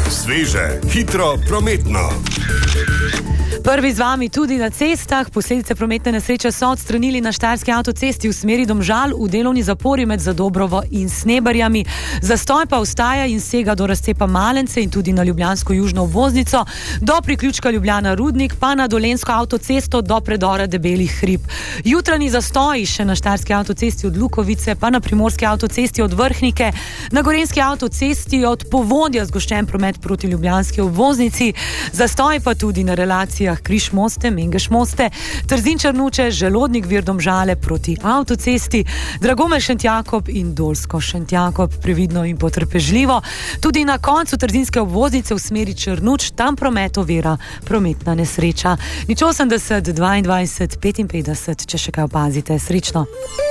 Sveže, hitro, prometno. Prvi z vami tudi na cestah. Posledice prometne nesreče so odstranili na štajerski avtocesti v smeri Domžal v delovni zapori med Zadobrovo in Sneberjami. Zastoj pa ostaja in sega do razcepa Malence in tudi na ljubljansko južno obvoznico, do priključka Ljubljana-Rudnik, pa na dolenjsko avtocesto do predora Debelih hrib. Jutranji zastoji še na štajerski avtocesti od Lukovice, pa na primorski avtocesti od Vrhnike, na gorenjski avtocesti od Povodja zgoščen promet proti ljubljanski obvoznici, zastoji pa tudi na relacijah Križ-Moste, Mengeš-Moste, Trzin-Črnuče, Želodnik-Vir Domžale proti avtocesti, Dragomer-Šentjakob in Dolsko-Šentjakob. Previdno in potrpežljivo. Tudi na koncu trzinske obvoznice v smeri Črnuč, tam promet ovira prometna nesreča. 80 22 55, če še kaj opazite. Srečno.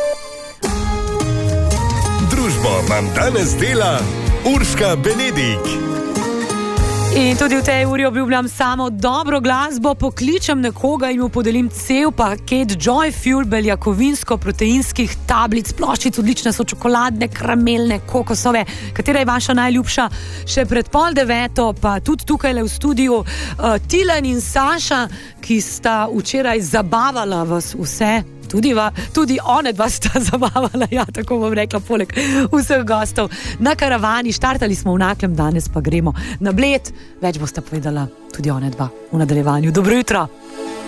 Družbo vam danes dela Urška Benedik. In tudi v tej uri obljubljam samo dobro glasbo, pokličem nekoga in mu podelim cel paket Joy Fuel beljakovinsko-proteinskih tablic, ploščic, odlične so čokoladne, karamelne, kokosove, katera je vaša najljubša. Še pred 8:30 pa tudi tukaj v studiu Tilen in Saša, ki sta včeraj zabavala vas vse. Tudi one dva sta zabavala, ja, tako bom rekla, poleg vseh gostov na karavani. Štartali smo v Naklem, danes pa gremo na Bled. Več boste povedala tudi one dva v nadaljevanju. Dobro jutro.